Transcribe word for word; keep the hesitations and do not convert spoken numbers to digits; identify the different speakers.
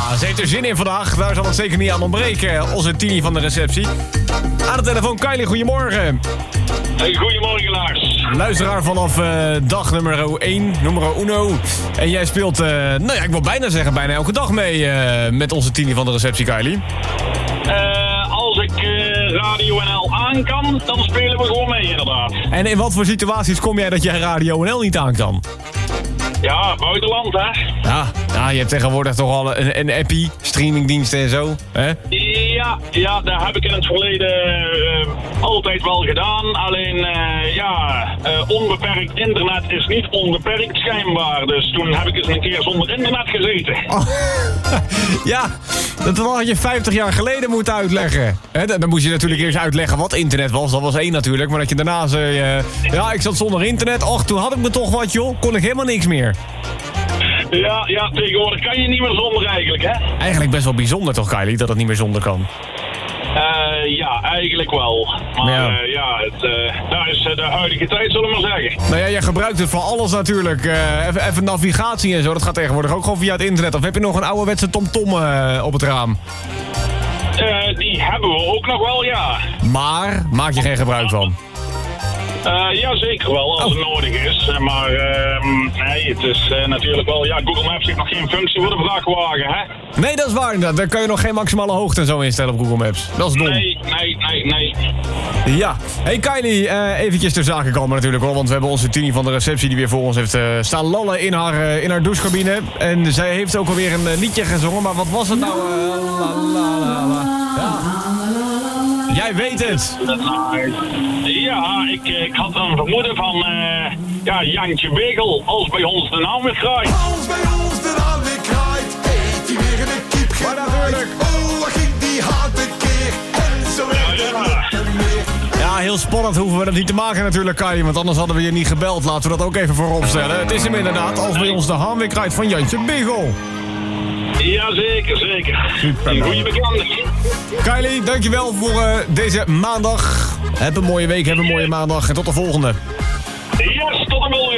Speaker 1: Ja, ze heeft er zin in vandaag. Daar zal het zeker niet aan ontbreken. Onze Tini van de receptie. Aan de telefoon, Kylie, goedemorgen.
Speaker 2: Hey, goedemorgen, Lars.
Speaker 1: Luisteraar vanaf uh, dag nummer één, numero uno. En jij speelt, uh, nou ja, ik wil bijna zeggen, bijna elke dag mee uh, met onze Tini van de receptie, Kylie.
Speaker 2: Uh, als ik uh, Radio N L aan kan, dan spelen we gewoon mee, inderdaad.
Speaker 1: En in wat voor situaties kom jij dat jij Radio N L niet aan kan?
Speaker 2: Ja, buitenland, hè?
Speaker 1: Ja, ja, je hebt tegenwoordig toch al een, een appie, streamingdiensten en zo, hè?
Speaker 2: Ja, ja, dat heb ik in het verleden uh, altijd wel gedaan. Alleen, uh, ja, uh, onbeperkt internet is niet onbeperkt schijnbaar. Dus toen heb ik eens een keer zonder internet gezeten. Oh.
Speaker 1: Ja, dat had je vijftig jaar geleden moeten uitleggen. He, dan moest je natuurlijk eerst uitleggen wat internet was. Dat was één natuurlijk. Maar dat je daarna zei, uh, ja, ik zat zonder internet. Och, toen had ik me toch wat, joh. Kon ik helemaal niks meer.
Speaker 2: Ja, ja, tegenwoordig kan je niet meer zonder eigenlijk, hè?
Speaker 1: Eigenlijk best wel bijzonder toch, Kylie, dat het niet meer zonder kan.
Speaker 2: Uh, ja, eigenlijk wel. Maar ja, uh, ja het, uh, dat is de huidige tijd, zullen we maar zeggen.
Speaker 1: Nou ja, jij gebruikt het voor alles natuurlijk. Uh, even, even navigatie en zo, dat gaat tegenwoordig ook gewoon via het internet. Of heb je nog een ouderwetse TomTom uh, op het raam?
Speaker 2: Uh, die hebben we ook nog wel, ja.
Speaker 1: Maar, maak je geen gebruik van?
Speaker 2: Uh, ja, zeker wel, als het oh. nodig is. Maar uh, nee, het is uh, natuurlijk wel... Ja, Google Maps heeft nog geen functie voor de vrachtwagen, hè?
Speaker 1: Nee, dat is waar inderdaad. Daar kan je nog geen maximale hoogte en zo instellen op Google Maps. Dat is dom.
Speaker 2: Nee, nee, nee, nee.
Speaker 1: Ja. Hey Kylie, uh, eventjes ter zake komen natuurlijk hoor. Want we hebben onze Tini van de receptie die weer voor ons heeft uh, staan lallen in haar, uh, in haar douchecabine. En zij heeft ook alweer een uh, liedje gezongen. Maar wat was het nou? Uh, la, la, la, la. Ja. Jij weet het.
Speaker 2: Ja, ik, ik had een vermoeden van uh, ja, Jantje Begel, als bij ons de naam weer kraait.
Speaker 3: Als bij ons de naam weer kraait, eet hij weer een kip
Speaker 1: maar natuurlijk.
Speaker 3: Oh, wat ging die haat een keer en zo werd
Speaker 2: ja,
Speaker 3: ja. er meer.
Speaker 1: Ja, heel spannend hoeven we dat niet te maken natuurlijk, Kylie. Want anders hadden we je niet gebeld. Laten we dat ook even voorop stellen. Het is hem inderdaad, als bij ons de haan weer kraait van Jantje Begel.
Speaker 2: Ja, zeker, zeker.
Speaker 1: Super.
Speaker 2: Een goede bekende.
Speaker 1: Kylie, dankjewel voor uh, deze maandag. Heb een mooie week, heb een mooie maandag en tot de volgende.
Speaker 2: Yes, tot de volgende.